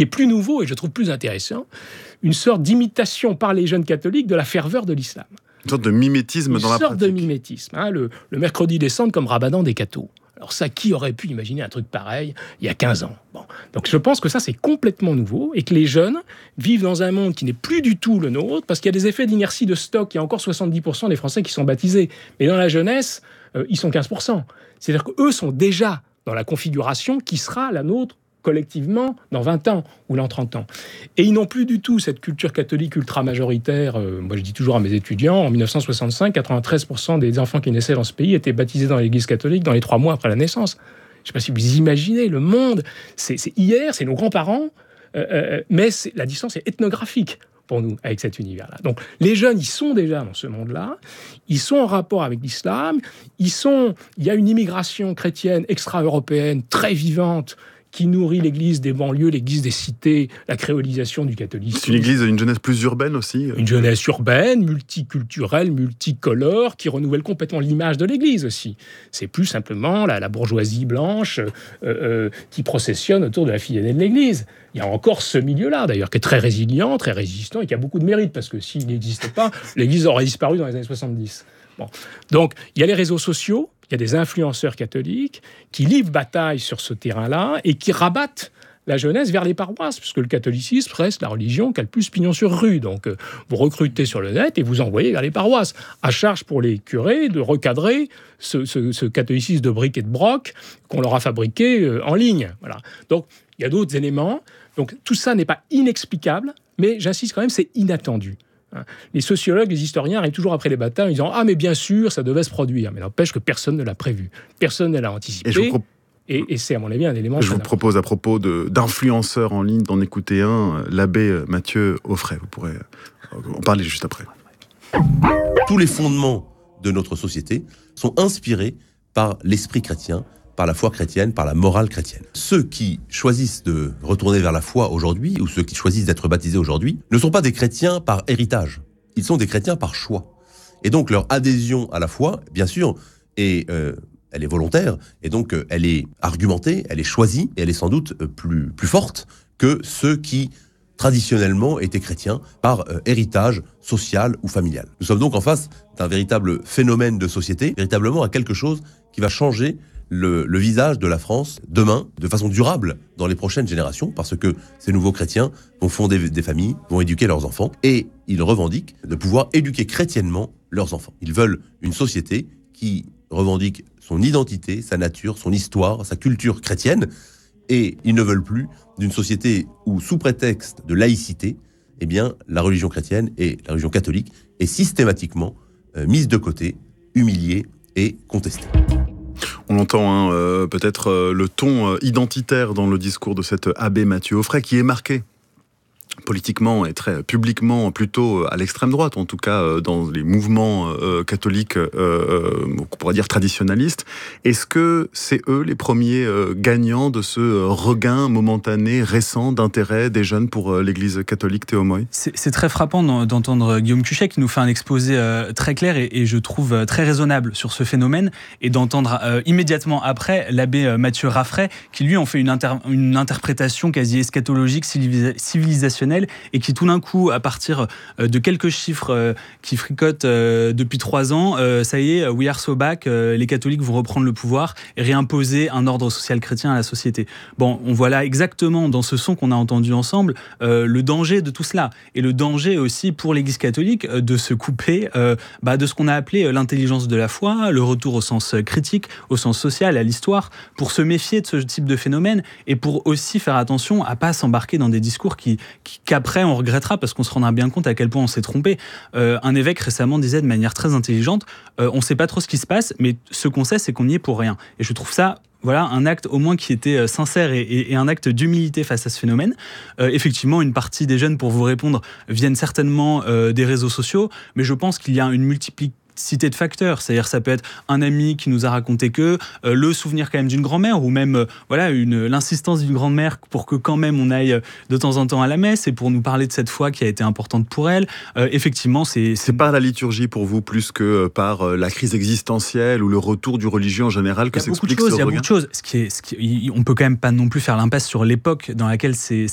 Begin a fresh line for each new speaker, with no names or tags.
est plus nouveau et je trouve plus intéressant, une sorte d'imitation par les jeunes catholiques de la ferveur de l'islam.
Une sorte de mimétisme dans la pratique.
Une sorte de mimétisme. Le mercredi des cendres comme Ramadan des cathos. Alors ça, qui aurait pu imaginer un truc pareil il y a 15 ans? Donc je pense que ça, c'est complètement nouveau et que les jeunes vivent dans un monde qui n'est plus du tout le nôtre parce qu'il y a des effets d'inertie de stock. Il y a encore 70% des Français qui sont baptisés. Mais dans la jeunesse, ils sont 15%. C'est-à-dire qu'eux sont déjà dans la configuration qui sera la nôtre collectivement dans 20 ans ou dans 30 ans. Et ils n'ont plus du tout cette culture catholique ultra-majoritaire. Moi, je dis toujours à mes étudiants, en 1965, 93% des enfants qui naissaient dans ce pays étaient baptisés dans l'église catholique dans les 3 mois après la naissance. Je ne sais pas si vous imaginez, le monde, c'est hier, c'est nos grands-parents, mais la distance est ethnographique pour nous, avec cet univers-là. Donc, les jeunes, ils sont déjà dans ce monde-là, ils sont en rapport avec l'islam, il y a une immigration chrétienne extra-européenne très vivante, qui nourrit l'église des banlieues, l'église des cités, la créolisation du catholicisme.
C'est une jeunesse plus urbaine aussi.
Une jeunesse urbaine, multiculturelle, multicolore, qui renouvelle complètement l'image de l'église aussi. C'est plus simplement la bourgeoisie blanche qui processionne autour de la fille aînée de l'église. Il y a encore ce milieu-là, d'ailleurs, qui est très résilient, très résistant, et qui a beaucoup de mérite, parce que s'il n'existait pas, l'église aurait disparu dans les années 70. Donc, il y a les réseaux sociaux, il y a des influenceurs catholiques qui livrent bataille sur ce terrain-là et qui rabattent la jeunesse vers les paroisses, puisque le catholicisme reste la religion qui a le plus pignon sur rue. Donc, vous recrutez sur le net et vous envoyez vers les paroisses. À charge pour les curés de recadrer ce catholicisme de briques et de broc qu'on leur a fabriqué en ligne. Voilà. Donc, il y a d'autres éléments. Donc, tout ça n'est pas inexplicable, mais j'insiste quand même, c'est inattendu. Les sociologues, les historiens arrivent toujours après les batailles en disant « Ah, mais bien sûr, ça devait se produire ». Mais n'empêche que personne ne l'a prévu. Personne ne l'a anticipé. Et c'est, à mon avis, un élément...
Je vous propose, à propos d'influenceurs en ligne, d'en écouter un, l'abbé Mathieu Auffray. Vous pourrez en parler juste après.
Tous les fondements de notre société sont inspirés par l'esprit chrétien, par la foi chrétienne, par la morale chrétienne. Ceux qui choisissent de retourner vers la foi aujourd'hui, ou ceux qui choisissent d'être baptisés aujourd'hui, ne sont pas des chrétiens par héritage. Ils sont des chrétiens par choix. Et donc leur adhésion à la foi, bien sûr, elle est volontaire, et donc elle est argumentée, elle est choisie, et elle est sans doute plus forte que ceux qui traditionnellement étaient chrétiens par héritage social ou familial. Nous sommes donc en face d'un véritable phénomène de société, véritablement à quelque chose qui va changer le visage de la France demain, de façon durable, dans les prochaines générations, parce que ces nouveaux chrétiens vont fonder des familles, vont éduquer leurs enfants, et ils revendiquent de pouvoir éduquer chrétiennement leurs enfants. Ils veulent une société qui revendique son identité, sa nature, son histoire, sa culture chrétienne, et ils ne veulent plus d'une société où, sous prétexte de laïcité, eh bien, la religion chrétienne et la religion catholique est systématiquement mise de côté, humiliée et contestée.
On entend peut-être le ton identitaire dans le discours de cet abbé Mathieu Auffray, qui est marqué politiquement et très publiquement plutôt à l'extrême droite, en tout cas dans les mouvements catholiques, qu'on pourrait dire traditionnalistes. Est-ce que c'est eux les premiers gagnants de ce regain momentané, récent, d'intérêt des jeunes pour l'Église catholique, Théo Moy ?
C'est très frappant d'entendre Guillaume Cuchet qui nous fait un exposé très clair et je trouve très raisonnable sur ce phénomène, et d'entendre immédiatement après l'abbé Mathieu Auffray qui lui en fait une interprétation quasi eschatologique, civilisationnelle, et qui tout d'un coup, à partir de quelques chiffres qui fricotent depuis 3 ans, ça y est, we are so back, les catholiques vont reprendre le pouvoir et réimposer un ordre social chrétien à la société. Bon, on voit là exactement dans ce son qu'on a entendu ensemble le danger de tout cela, et le danger aussi pour l'Église catholique de se couper de ce qu'on a appelé l'intelligence de la foi, le retour au sens critique, au sens social, à l'histoire, pour se méfier de ce type de phénomène et pour aussi faire attention à pas s'embarquer dans des discours qu'après on regrettera parce qu'on se rendra bien compte à quel point on s'est trompé. Un évêque récemment disait de manière très intelligente, on ne sait pas trop ce qui se passe, mais ce qu'on sait, c'est qu'on y est pour rien. Et je trouve ça un acte au moins qui était sincère et un acte d'humilité face à ce phénomène. Effectivement, une partie des jeunes, pour vous répondre, viennent certainement des réseaux sociaux, mais je pense qu'il y a une multiplication cité de facteurs, c'est-à-dire ça peut être un ami qui nous a raconté que le souvenir quand même d'une grand-mère, ou même l'insistance d'une grand-mère pour que quand même on aille de temps en temps à la messe et pour nous parler de cette foi qui a été importante pour elle. Effectivement, c'est
par la liturgie pour vous plus que par la crise existentielle ou le retour du religieux en général que s'explique ce regain.
Il y a beaucoup de choses. On peut quand même pas non plus faire l'impasse sur l'époque dans laquelle c'est